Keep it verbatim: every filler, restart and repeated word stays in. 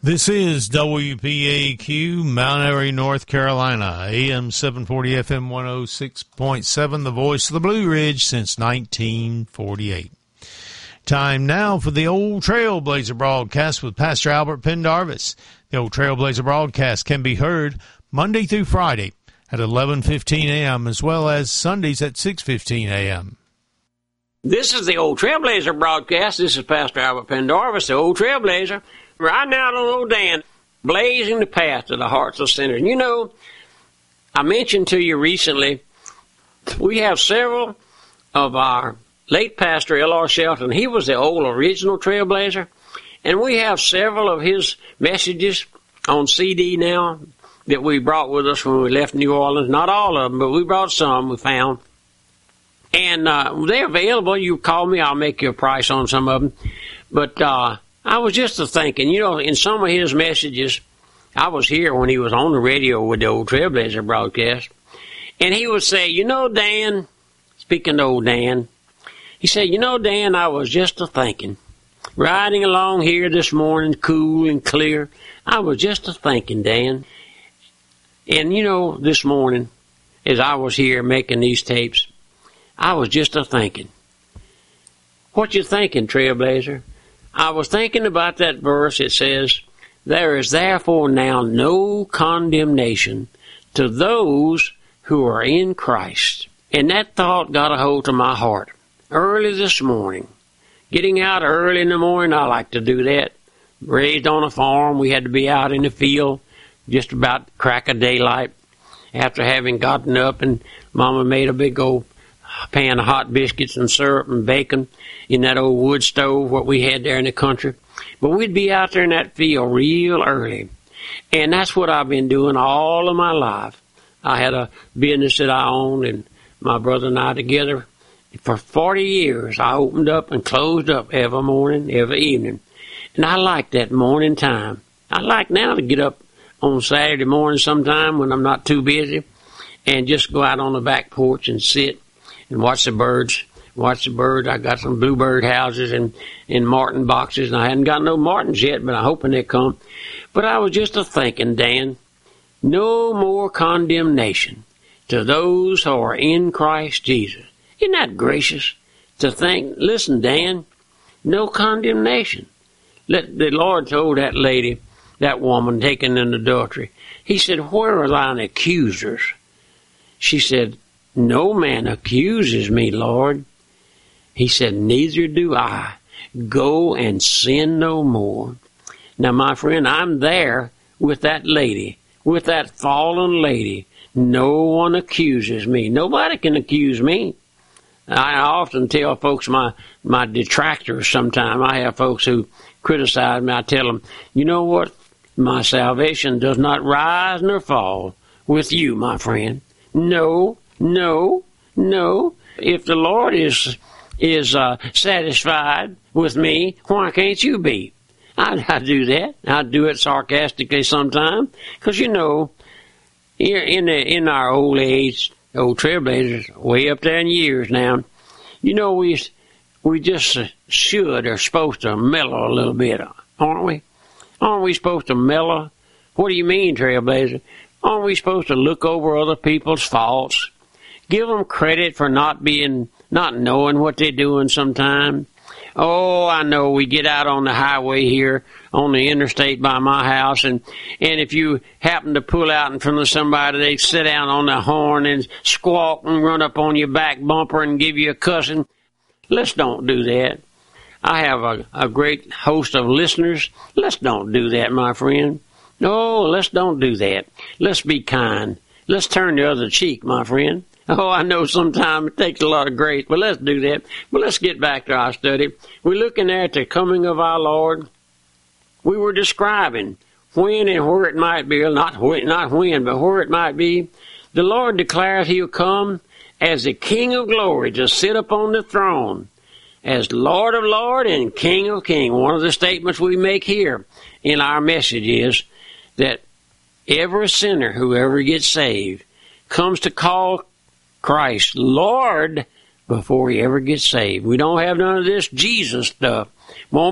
This is W P A Q, Mount Airy, North Carolina, A M seven forty, F M one oh six point seven, the voice of the Blue Ridge since nineteen forty-eight. Time now for the Old Trailblazer broadcast with Pastor Albert Pendarvis. The Old Trailblazer broadcast can be heard Monday through Friday at eleven fifteen a.m. as well as Sundays at six fifteen a.m. This is the Old Trailblazer broadcast. This is Pastor Albert Pendarvis, the Old Trailblazer. Riding out on old Dan, blazing the path to the hearts of sinners. And you know, I mentioned to you recently, we have several of our late pastor, L R Shelton. He was the old original Trailblazer. And we have several of his messages on C D now that we brought with us when we left New Orleans. Not all of them, but we brought some we found. And uh, they're available. You call me, I'll make you a price on some of them. But uh I was just thinking, you know, in some of his messages, I was here when he was on the radio with the Old Trailblazer broadcast, and he would say, you know, Dan, speaking to old Dan, he said, you know, Dan, I was just a-thinking, riding along here this morning, cool and clear, I was just a-thinking, Dan. And, you know, this morning, as I was here making these tapes, I was just a-thinking. What you thinking, Trailblazer? I was thinking about that verse. It says, there is therefore now no condemnation to those who are in Christ. And that thought got a hold of my heart early this morning. Getting out early in the morning, I like to do that. Raised on a farm, we had to be out in the field just about crack of daylight. After having gotten up and Mama made a big old pan of hot biscuits and syrup and bacon in that old wood stove, what we had there in the country. But we'd be out there in that field real early. And that's what I've been doing all of my life. I had a business that I owned, and my brother and I together, for forty years, I opened up and closed up every morning, every evening. And I like that morning time. I like now to get up on Saturday morning sometime when I'm not too busy and just go out on the back porch and sit and watch the birds. Watch the birds. I got some bluebird houses and, and martin boxes, and I hadn't got no martins yet, but I'm hoping they come. But I was just a-thinking, Dan, no more condemnation to those who are in Christ Jesus. Isn't that gracious to think? Listen, Dan, no condemnation. Let, the Lord told that lady, that woman taken in adultery, he said, where are thine accusers? She said, no man accuses me, Lord. He said, neither do I. Go and sin no more. Now, my friend, I'm there with that lady, with that fallen lady. No one accuses me. Nobody can accuse me. I often tell folks, my, my detractors sometimes, I have folks who criticize me. I tell them, you know what? My salvation does not rise nor fall with you, my friend. No, no, no. If the Lord is is uh, satisfied with me, why can't you be? I, I do that. I do it sarcastically sometimes, because you know, in the, in our old age, old Trailblazers, way up there in years now, you know, we we just should or supposed to mellow a little bit, aren't we? Aren't we supposed to mellow? What do you mean, Trailblazer? Aren't we supposed to look over other people's faults? Give them credit for not being, not knowing what they're doing sometimes. Oh, I know we get out on the highway here on the interstate by my house, and, and if you happen to pull out in front of somebody, they sit down on the horn and squawk and run up on your back bumper and give you a cussing. Let's don't do that. I have a, a great host of listeners. Let's don't do that, my friend. No, let's don't do that. Let's be kind. Let's turn the other cheek, my friend. Oh, I know sometimes it takes a lot of grace, but let's do that. But let's get back to our study. We're looking at the coming of our Lord. We were describing when and where it might be, not when, not when, but where it might be. The Lord declares He'll come as the King of glory to sit upon the throne, as Lord of lords and King of kings. One of the statements we make here in our message is that every sinner who ever gets saved comes to call Christ Lord before he ever gets saved. We don't have none of this Jesus stuff. Won't